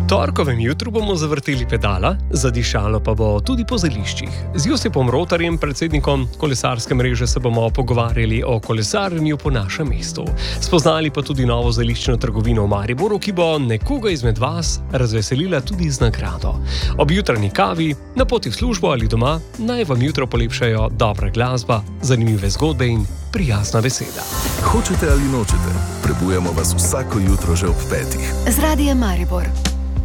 torkovem jutru bomo zavrteli pedala, zadišalo pa bo tudi po zeliščih. Z Josipom Rotarjem, predsednikom kolesarske mreže, se bomo pogovarjali o kolesarjenju po našem mestu. Spoznali pa tudi novo zeliščno trgovino v Mariboru, ki bo nekoga izmed vas razveselila tudi z nagrado. Ob jutranji kavi, na poti v službo ali doma, naj vam jutro polepšajo dobra glasba, zanimive zgodbe in prijazna beseda. Hočete ali nočete, prebujamo vas vsako jutro že ob 5. Z Radiem Maribor.